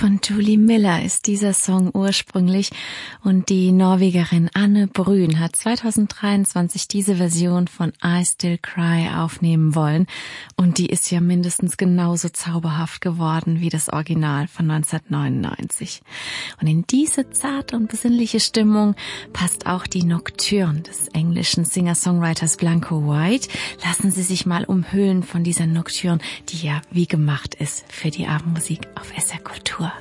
Von Julie Miller ist dieser Song ursprünglich und die Norwegerin Anne Brün hat 2023 diese Version von I Still Cry aufnehmen wollen und die ist ja mindestens genauso zauberhaft geworden wie das Original von 1999. Und in diese zarte und besinnliche Stimmung passt auch die Nocturne des englischen Singer-Songwriters Blanco White. Lassen Sie sich mal umhüllen von dieser Nocturne, die ja wie gemacht ist für die Abendmusik auf SR Kultur.